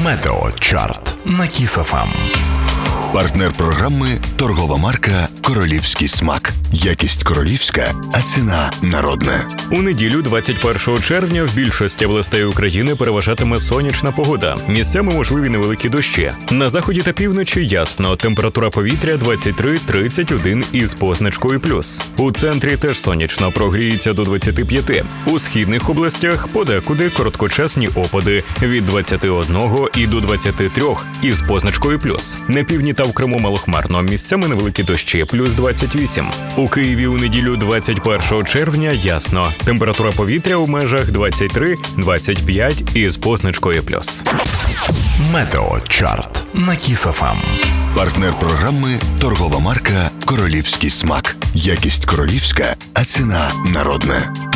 Метеочарт на Kiss FM. Партнер програми – торгова марка «Королівський смак». Якість королівська, а ціна народна. У неділю, 21 червня, в більшості областей України переважатиме сонячна погода. Місцями можливі невеликі дощі. На заході та півночі ясно. Температура повітря 23-31 із позначкою плюс. У центрі теж сонячно, прогріється до 25. У східних областях подекуди короткочасні опади від 21 і до 23 із позначкою плюс. На півдні та в Криму малохмарно, місцями невеликі дощі, плюс 28. У Києві у неділю 21 червня ясно. Температура повітря у межах 23-25 із позначкою плюс. Метеочарт на Kiss FM. Партнер програми – торгова марка «Королівський смак». Якість королівська, а ціна народна.